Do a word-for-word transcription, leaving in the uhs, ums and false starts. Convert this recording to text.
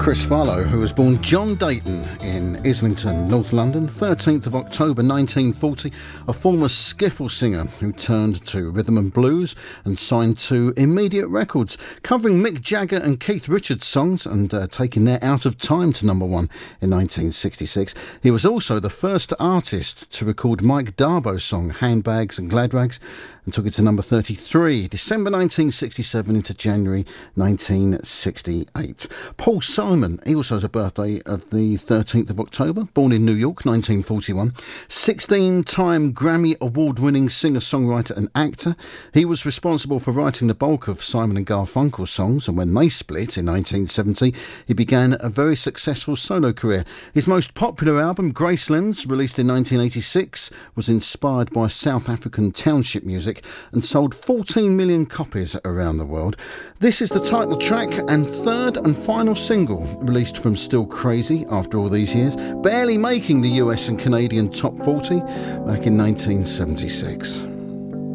Chris Farlow, who was born John Dayton in Islington, North London, thirteenth of October nineteen forty, a former skiffle singer who turned to rhythm and blues and signed to Immediate Records, covering Mick Jagger and Keith Richards songs and uh, taking their Out of Time to number one in nineteen sixty-six. He was also the first artist to record Mike Darbo's song Handbags and Glad Rags and took it to number thirty-three, December nineteen sixty-seven into January nineteen sixty-eight. Paul Simon, he also has a birthday of the thirteenth of October, born in New York, nineteen forty-one. sixteen-time Grammy award-winning singer-songwriter and actor. He was responsible for writing the bulk of Simon and Garfunkel's songs, and when they split in nineteen seventy, he began a very successful solo career. His most popular album, Gracelands, released in nineteen eighty-six, was inspired by South African township music and sold fourteen million copies around the world. This is the title track and third and final single released from Still Crazy after all these years, barely making the U S and Canadian top forty back in nineteen seventy-six.